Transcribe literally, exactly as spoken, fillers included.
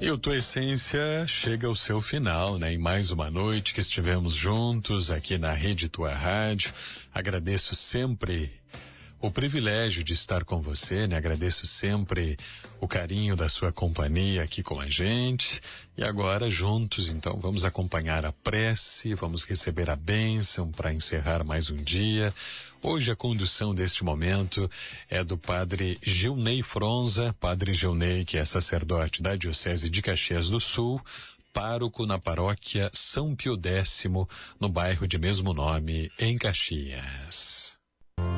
E o Tua Essência chega ao seu final, né? Em mais uma noite que estivemos juntos aqui na Rede Tua Rádio. Agradeço sempre o privilégio de estar com você, né? Agradeço sempre o carinho da sua companhia aqui com a gente. E agora juntos, então, vamos acompanhar a prece, vamos receber a bênção para encerrar mais um dia. Hoje a condução deste momento é do Padre Gilney Fronza, Padre Gilney, que é sacerdote da Diocese de Caxias do Sul, pároco na paróquia São Pio X, no bairro de mesmo nome, em Caxias.